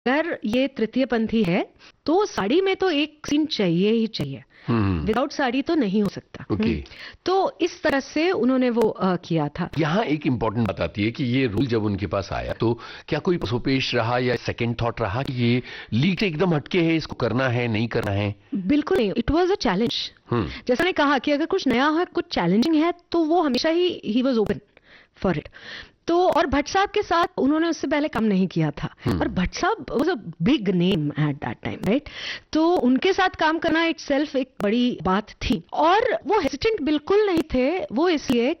अगर ये तृतीय पंथी है तो साड़ी में तो एक सीन चाहिए ही चाहिए, विदाउट साड़ी तो नहीं हो सकता। ओके। तो इस तरह से उन्होंने वो किया था। यहाँ एक इम्पोर्टेंट बात आती है कि ये रूल जब उनके पास आया तो क्या कोई पसोपेश रहा या सेकंड थॉट रहा कि ये लीग से एकदम हटके है, इसको करना है नहीं करना है? बिल्कुल नहीं, इट वाज अ चैलेंज। जैसा ने कहा कि अगर कुछ नया है, कुछ चैलेंजिंग है, तो वो हमेशा he was open for it. तो और भट्ट साहब के साथ उन्होंने उससे पहले काम नहीं किया था, और भट्ट साहब was a big name at that time, right? तो उनके साथ काम करना इटसेल्फ एक बड़ी बात थी। और वो हेजिटेंट बिल्कुल नहीं थे, वो इसलिए